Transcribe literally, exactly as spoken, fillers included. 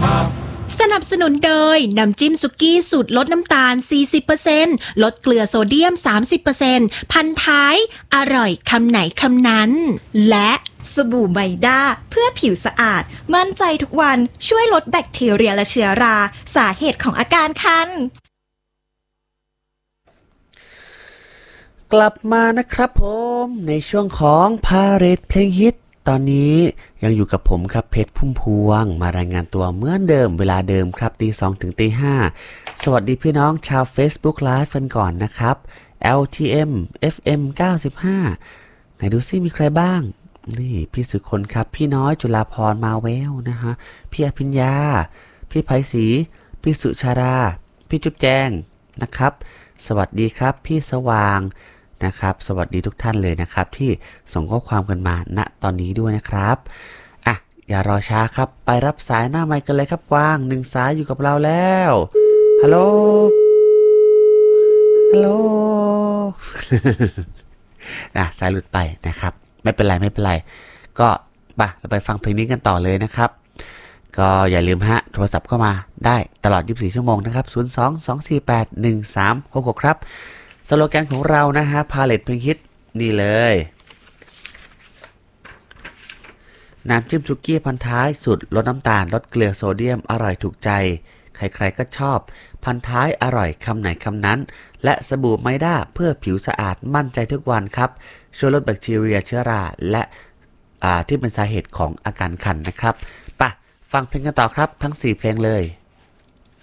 สนับสนุนโดยน้ำจิ้มสุกี้สูตรลดน้ำตาล สี่สิบเปอร์เซ็นต์ ลดเกลือโซเดียม สามสิบเปอร์เซ็นต์ พันท้ายอร่อยคำไหนคำนั้นและสบู่ไมด้าเพื่อผิวสะอาดมั่นใจทุกวันช่วยลดแบคทีเรียและเชื้อราสาเหตุของอาการคันกลับมานะครับผมในช่วงของพาเรดเพลงฮิตตอนนี้ยังอยู่กับผมครับเพชรพุ่มพวงมารายงานตัวเหมือนเดิมเวลาเดิมครับตีสองถึงตีห้าสวัสดีพี่น้องชาว Facebook Live กันก่อนนะครับ แอล ที เอ็ม เอฟ เอ็ม เก้าสิบห้าไหนดูซิมีใครบ้างนี่พี่สุคนครับพี่น้อยจุฬาพรมาเวลนะฮะพี่อภิญญาพี่ไพศรีพี่สุชาดาพี่จุ๊บแจงนะครับสวัสดีครับพี่สว่างนะครับสวัสดีทุกท่านเลยนะครับที่ส่งข้อความกันมาณตอนนี้ด้วยนะครับอ่ะอย่ารอช้าครับไปรับสายหน้าไมค์กันเลยครับกวางหนึ่งสายอยู่กับเราแล้วฮัลโหลฮัลโหล นะสายหลุดไปนะครับไม่เป็นไรไม่เป็นไรก็ไปเราไปฟังเพลงนี้กันต่อเลยนะครับก็อย่าลืมฮะโทรศัพท์เข้ามาได้ตลอดยี่สิบสี่ชั่วโมงนะครับศูนย์ สอง สอง สี่ แปด หนึ่ง สาม หก หกครับสโลแกนของเรานะฮะพาเลทเพลงฮิตนี่เลยน้ำจิ้มซุกี้พันท้ายสุดลดน้ำตาลลดเกลือโซเดียมอร่อยถูกใจใครๆก็ชอบพันท้ายอร่อยคำไหนคำนั้นและสบู่ไมด้าเพื่อผิวสะอาดมั่นใจทุกวันครับช่วยลดแบคทีเรียเชื้อราและที่เป็นสาเหตุของอาการคันนะครับไปฟังเพลงกันต่อครับทั้งสี่เพลงเลย